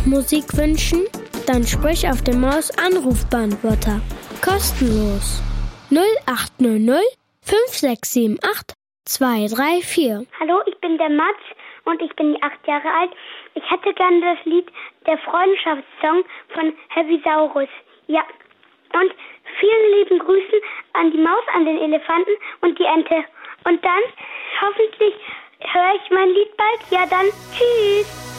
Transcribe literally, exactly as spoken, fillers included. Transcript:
Musik wünschen? Dann sprich auf dem Maus-Anrufbeantworter. Kostenlos. null acht null null fünf sechs sieben acht zwei drei vier. Hallo, ich bin der Mats und ich bin acht Jahre alt. Ich hätte gerne das Lied Der Freundschaftssong von Heavisaurus. Ja, und vielen lieben Grüßen an die Maus, an den Elefanten und die Ente. Und dann, hoffentlich höre ich mein Lied bald. Ja, dann, tschüss.